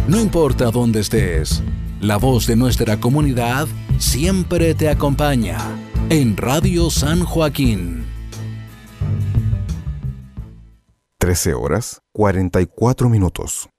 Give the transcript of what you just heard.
No importa dónde estés, la voz de nuestra comunidad siempre te acompaña en Radio San Joaquín. 13 horas 44 minutos.